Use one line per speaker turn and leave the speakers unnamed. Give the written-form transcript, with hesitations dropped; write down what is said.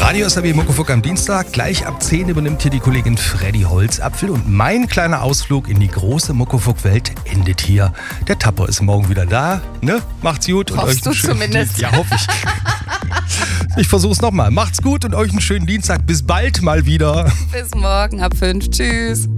Radio SAW Muckefuck am Dienstag. Gleich ab 10 übernimmt hier die Kollegin Freddy Holzapfel und mein kleiner Ausflug in die große Muckefuck-Welt endet hier. Der Tapper ist morgen wieder da. Ne? Macht's gut. Und
Hoffst
euch einen
du zumindest.
Ja, hoffe ich. Ich versuch's nochmal. Macht's gut und euch einen schönen Dienstag. Bis bald mal wieder.
Bis morgen ab 5. Tschüss.